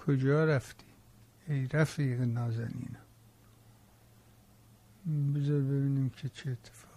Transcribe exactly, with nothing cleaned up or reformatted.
کجا رفتی ای رفیق نازنینم؟ بذار ببینیم که چه اتفاق